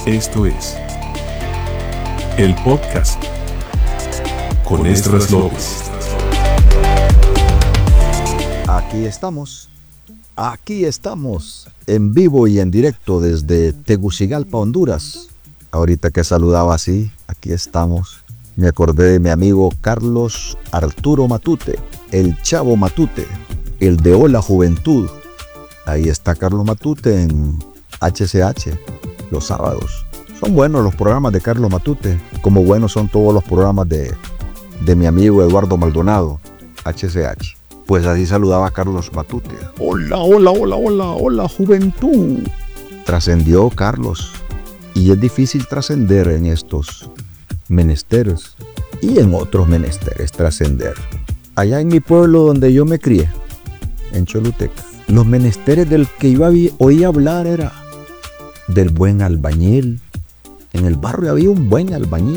Esto es el podcast con Esdras López. Aquí estamos, en vivo y en directo desde Tegucigalpa, Honduras. Ahorita que saludaba así, aquí estamos. Me acordé de mi amigo Carlos Arturo Matute, el Chavo Matute, el de Hola Juventud. Ahí está Carlos Matute en HCH, los sábados. Son buenos los programas de Carlos Matute, como buenos son todos los programas de mi amigo Eduardo Maldonado, HCH. Pues así saludaba a Carlos Matute. Hola, juventud. Trascendió Carlos. Y es difícil trascender en estos menesteres y en otros menesteres trascender. Allá en mi pueblo donde yo me crié, en Choluteca, los menesteres del que yo oí hablar era del buen albañil. En el barrio había un buen albañil